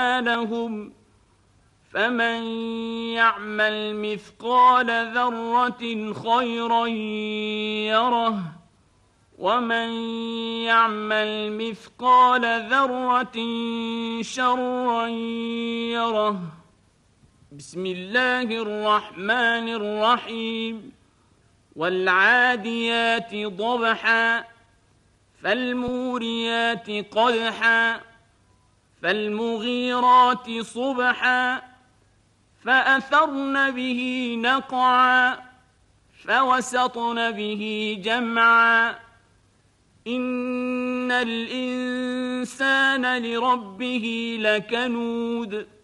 لهم فمن يعمل مثقال ذرة خيرا يره ومن يعمل مثقال ذرة شرا يره. بسم الله الرحمن الرحيم. والعاديات ضبحا فالموريات قدحا فالمغيرات صبحا فأثرن به نقعا فوسطن به جمعا إن الإنسان لربه لكنود